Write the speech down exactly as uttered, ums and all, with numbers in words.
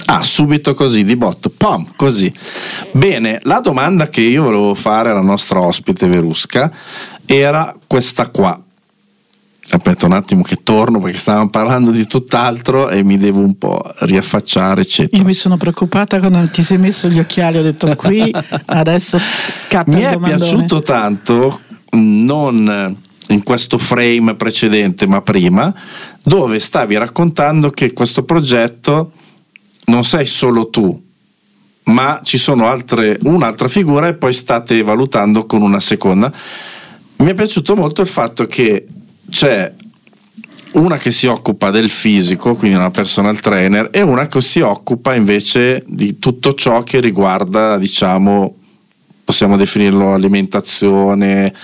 Ah, subito così, di botto, pam, così. Bene, la domanda che io volevo fare alla nostra ospite Verusca era questa qua. Aspetta un attimo che torno perché stavamo parlando di tutt'altro e mi devo un po' riaffacciare, eccetera. Io mi sono preoccupata quando ti sei messo gli occhiali, ho detto qui adesso scappa mi il domandone. Mi è piaciuto tanto, non in questo frame precedente ma prima, dove stavi raccontando che questo progetto non sei solo tu, ma ci sono altre, un'altra figura e poi state valutando con una seconda. Mi è piaciuto molto il fatto che c'è una che si occupa del fisico, quindi una personal trainer, e una che si occupa invece di tutto ciò che riguarda, diciamo, possiamo definirlo alimentazione,